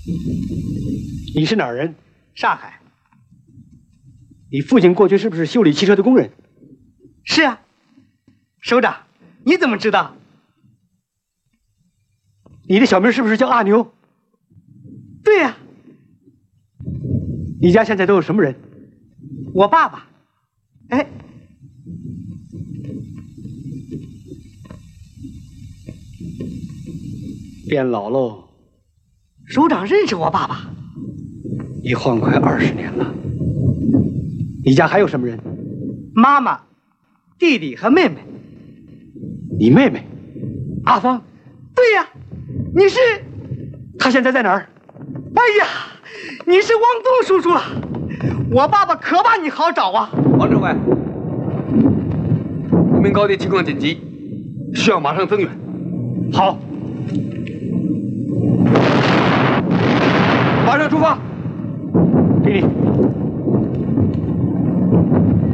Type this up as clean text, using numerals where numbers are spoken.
你是哪儿人？ 上海。 你父亲过去是不是修理汽车的工人？ 是啊。首长，你怎么知道？ 你的小名是不是叫阿牛？ 对呀。 你家现在都有什么人？ 我爸爸。哎， 变老喽。 首长认识我爸爸？ 一晃快20年了。你家还有什么人？ 妈妈、弟弟和妹妹。 你妹妹，阿芳？ 对呀。你是？ 她现在在哪儿？ 哎呀，你是汪东叔叔啊！我爸爸可把你好找啊！ 王指挥，无名高地情况紧急，需要马上增援。 好， 马上出发。 给你。